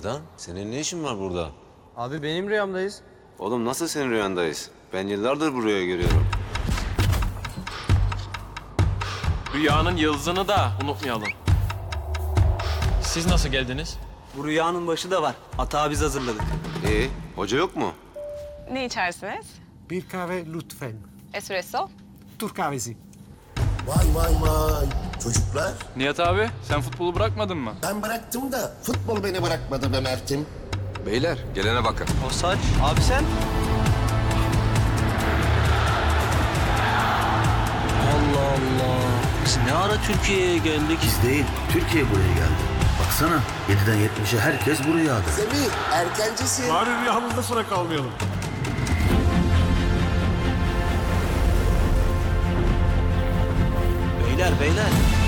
Berdan, senin ne işin var burada? Abi benim rüyamdayız. Oğlum nasıl senin rüyandayız? Ben yıllardır bu rüyayı görüyorum. Rüyanın yıldızını da unutmayalım. Siz nasıl geldiniz? Bu rüyanın başı da var. Atağı biz hazırladık. Hoca yok mu? Ne içersiniz? Bir kahve lütfen. Espresso. Türk kahvesi. Vay vay vay. Çocuklar Nihat abi, sen futbolu bırakmadın mı? ben bıraktım da futbol beni bırakmadı be Mert'im. Beyler gelene bakın. O saç. Abi sen? Allah Allah. Biz ne ara Türkiye'ye geldik? Biz değil, Türkiye buraya geldi. Baksana, 7'den 70'e herkes buraya yağdı. Semih erkencisin. Bari rüyamızda sonra kalmayalım. Beyler.